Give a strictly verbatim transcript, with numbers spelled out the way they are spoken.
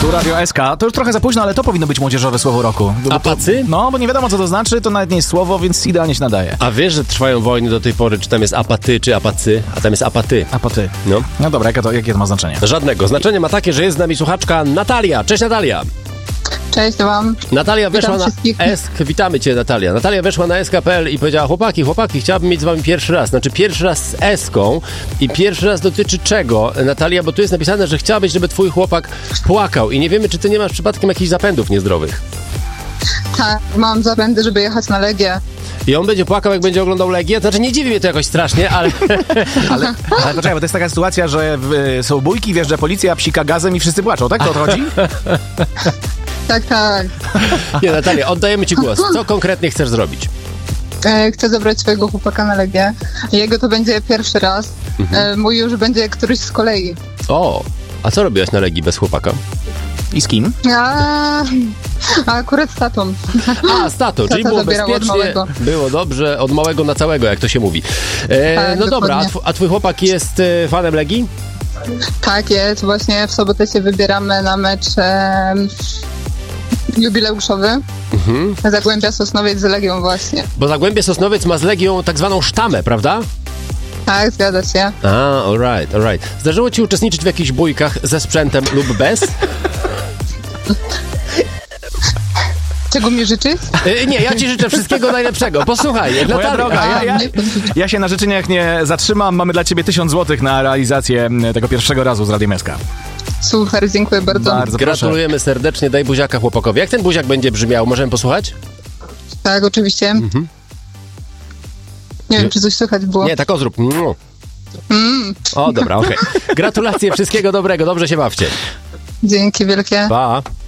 Tu Radio S K. To już trochę za późno, ale to powinno być młodzieżowe słowo roku. Bo Apacy? To, no, bo nie wiadomo, co to znaczy, to nawet nie jest słowo, więc idealnie się nadaje. A wiesz, że trwają wojny do tej pory, czy tam jest apaty, czy apacy? A tam jest apaty. Apaty. No. No dobra, jakie to, jakie to ma znaczenie? Żadnego. Znaczenie ma takie, że jest z nami słuchaczka Natalia. Cześć, Natalia. Cześć wam. Natalia weszła na wszystkich. S K. Witamy cię, Natalia. Natalia weszła na S K kropka P L i powiedziała: chłopaki, chłopaki, chciałabym mieć z wami pierwszy raz. Znaczy pierwszy raz z S-ką. I pierwszy raz dotyczy czego, Natalia? Bo tu jest napisane, że chciałabyś, żeby twój chłopak płakał. I nie wiemy, czy ty nie masz przypadkiem jakichś zapędów niezdrowych. Tak, mam zapędy, żeby jechać na Legię. I on będzie płakał, jak będzie oglądał Legię? Znaczy, nie dziwi mnie to jakoś strasznie, ale... ale, ale poczekaj, bo to jest taka sytuacja, że w, są bójki, wjeżdża policja, psika gazem i wszyscy płaczą, tak? To o to chodzi? Tak, tak. Nie, Natalia, oddajemy ci głos. Co konkretnie chcesz zrobić? E, chcę zabrać swojego chłopaka na Legię. Jego to będzie pierwszy raz. E, mój już będzie któryś z kolei. O, a co robiłaś na Legii bez chłopaka? I z kim? A, a akurat z tatą. A, z tatą, czyli Tata było zabierał od bezpiecznie, małego. było dobrze, od małego na całego, jak to się mówi. E, Tak, no dobra, a, dokładnie. tw- a twój chłopak jest e, fanem Legii? Tak jest, właśnie w sobotę się wybieramy na mecz e, jubileuszowy. Mhm. Zagłębia Sosnowiec z Legią właśnie. Bo Zagłębie Sosnowiec ma z Legią tak zwaną sztamę, prawda? Tak, zgadza się. A, alright, alright. Zdarzyło ci uczestniczyć w jakichś bójkach ze sprzętem lub bez? Czego mi życzysz? E, nie, ja ci życzę wszystkiego najlepszego. Posłuchaj, Moja Natalia. droga, ja, ja, nie, ja się na życzeniach nie zatrzymam. Mamy dla ciebie tysiąc złotych na realizację tego pierwszego razu z Radiem S K. Super, dziękuję bardzo. Bardzo proszę. Gratulujemy serdecznie, daj buziaka chłopakowi. Jak ten buziak będzie brzmiał? Możemy posłuchać? Tak, oczywiście. Mhm. Nie wiem, czy coś słychać było. Nie, tak o zrób. Mm. Mm, O, dobra, okej. Gratulacje, wszystkiego dobrego, dobrze się bawcie. dzięki wielkie. Pa.